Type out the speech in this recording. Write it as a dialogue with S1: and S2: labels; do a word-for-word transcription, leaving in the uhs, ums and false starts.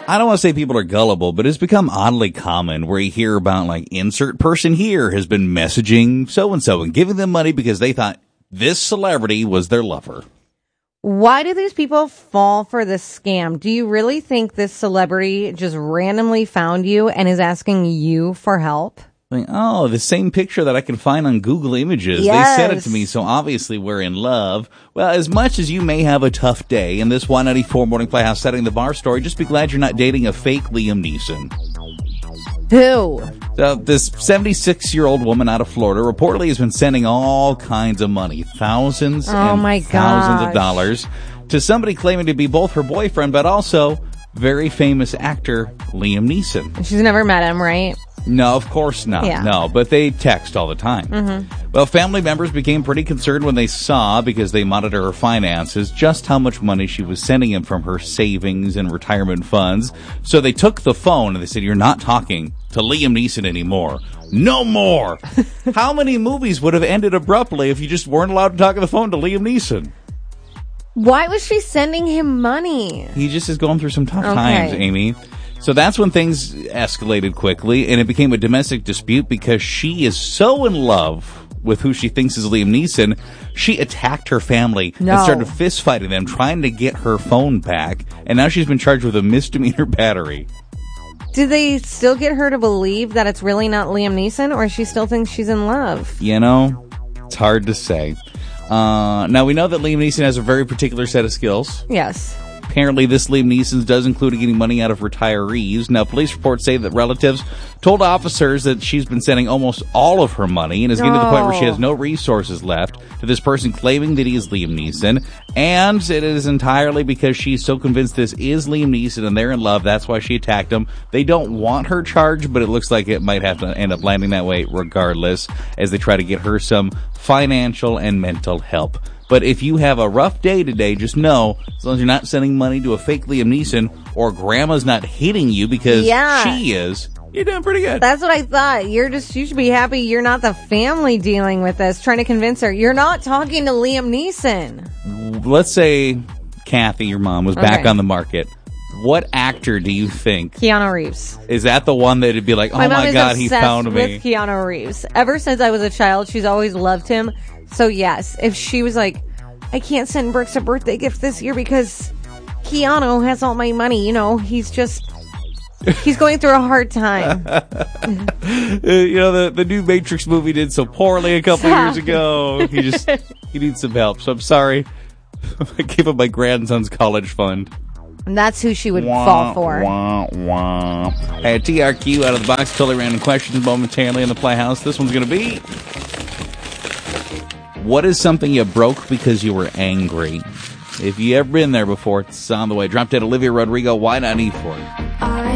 S1: I don't want to say people are gullible, but it's become oddly common where you hear about, like, insert person here has been messaging so-and-so and giving them money because they thought this celebrity was their lover.
S2: Why do these people fall for this scam? Do you really think this celebrity just randomly found you and is asking you for help?
S1: Like, oh, the same picture that I can find on Google Images.
S2: Yes.
S1: They sent it to me, so obviously we're in love. Well, as much as you may have a tough day in this Y ninety-four Morning Playhouse Setting the Bar story, just be glad you're not dating a fake Liam Neeson.
S2: Who?
S1: So this seventy-six-year-old woman out of Florida reportedly has been sending all kinds of money, thousands
S2: Oh
S1: and
S2: my
S1: thousands
S2: gosh.
S1: of dollars, to somebody claiming to be both her boyfriend, but also very famous actor Liam Neeson.
S2: She's never met him, right?
S1: No, of course not.
S2: Yeah.
S1: No, but they text all the time.
S2: Mm-hmm.
S1: Well, family members became pretty concerned when they saw, because they monitor her finances, just how much money she was sending him from her savings and retirement funds. So they took the phone and they said, "You're not talking to Liam Neeson anymore. No more." How many movies would have ended abruptly if you just weren't allowed to talk on the phone to Liam Neeson?
S2: Why was she sending him money?
S1: He just is going through some tough
S2: Okay.
S1: times, Amy. So that's when things escalated quickly, and it became a domestic dispute because she is so in love with who she thinks is Liam Neeson. She attacked her family
S2: No.
S1: and started fist fighting them, trying to get her phone back, and now she's been charged with a misdemeanor battery.
S2: Do they still get her to believe that it's really not Liam Neeson, or she still thinks she's in love?
S1: You know, it's hard to say. Uh, now, we know that Liam Neeson has a very particular set of skills.
S2: Yes.
S1: Apparently, this Liam Neeson does include getting money out of retirees. Now, police reports say that relatives told officers that she's been sending almost all of her money and is getting to the point where she has no resources left to this person claiming that he is Liam Neeson. And it is entirely because she's so convinced this is Liam Neeson and they're in love. That's why she attacked him. They don't want her charged, but it looks like it might have to end up landing that way regardless as they try to get her some financial and mental help. But if you have a rough day today, just know, as long as you're not sending money to a fake Liam Neeson or grandma's not hitting you because
S2: Yeah.
S1: she is, you're doing pretty good.
S2: That's what I thought. You're just, you should be happy you're not the family dealing with this, trying to convince her. You're not talking to Liam Neeson.
S1: Let's say Kathy, your mom, was back
S2: Okay.
S1: on the market. What actor do you think?
S2: Keanu Reeves.
S1: Is that the one that'd be like, oh
S2: My mom
S1: my
S2: is
S1: God, he
S2: obsessed
S1: found me?
S2: with Keanu Reeves. Ever since I was a child, she's always loved him. So yes, if she was like, I can't send Brooks a birthday gift this year because Keanu has all my money, you know, he's just, he's going through a hard time.
S1: Uh, you know, the, the new Matrix movie did so poorly a couple
S2: Stop.
S1: years ago. He just, he needs some help. So I'm sorry. I gave him my grandson's college fund.
S2: And that's who she would
S1: Wah,
S2: fall for.
S1: Wah, wah. Hey, T R Q out of the box, totally random questions momentarily in the Playhouse. This one's going to be, what is something you broke because you were angry? If you ever been there before, it's on the way. Drop Dead Olivia Rodrigo, why not E four?